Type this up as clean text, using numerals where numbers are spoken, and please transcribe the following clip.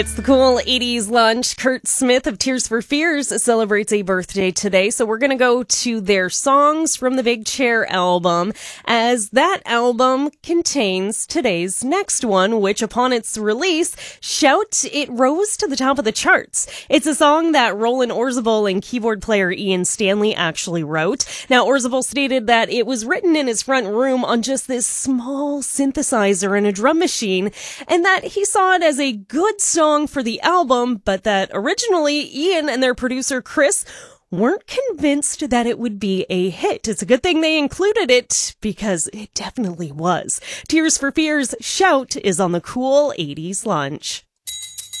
It's the cool 80s lunch. Kurt Smith of Tears for Fears celebrates a birthday today, so we're going to go to their songs from the Big Chair album, as that album contains today's next one, which upon its release, Shout, it rose to the top of the charts. It's a song that Roland Orzabal and keyboard player Ian Stanley actually wrote. Now, Orzabal stated that it was written in his front room on just this small synthesizer and a drum machine, and that he saw it as a good song for the album, but that originally Ian and their producer Chris weren't convinced that it would be a hit. It's a good thing they included it, because it definitely was. Tears for Fears' Shout is on the cool 80s lunch.